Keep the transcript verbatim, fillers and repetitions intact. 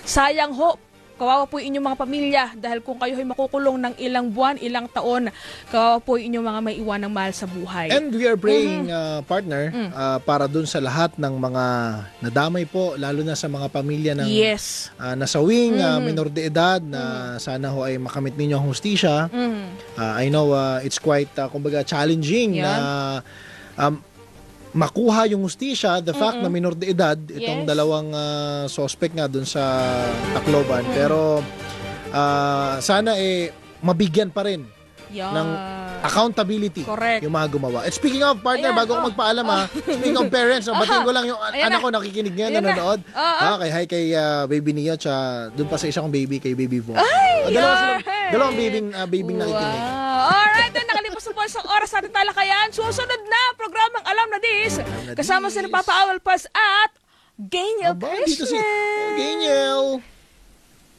Sayang ho, kawawa po inyong mga pamilya dahil kung kayo ay makukulong ng ilang buwan, ilang taon, kawawa po inyong mga may iwan ng mahal sa buhay. And we are praying, mm-hmm. uh, partner, mm. uh, para dun sa lahat ng mga nadamay po, lalo na sa mga pamilya ng yes. uh, nasawing mm-hmm. uh, minor de edad na mm-hmm. sana ho ay makamit ninyo ang hustisya. Mm-hmm. Uh, I know uh, it's quite, uh, kumbaga, challenging yeah. na um, makuha yung hustisya, the fact mm-mm. na minor de edad, itong yes. dalawang uh, suspect nga dun sa Tacloban. Mm. Pero uh, sana eh mabigyan pa rin yeah. ng accountability. Correct. Yung mga gumawa. At speaking of, partner, Ayan, bago oh. ako magpaalam ha, speaking of parents, oh, batiin ko lang yung Ayan anak na. ko nakikinig ngayon, Ayan nanonood. Na. Oh, oh. Okay, hi kay uh, baby Nia, tsaka dun pa sa isa kong baby, kay baby Vo. Ay, uh, dalawa silang, dalawang babing, uh, babing wow. nakikinig. Alright, then nakalipas na po sa oras natin talakayan. Susunod na programang Alam na Dis. Kasama si Papa Awal Paz at Geniel Aba, dito si Krishnan. oh, Geniel.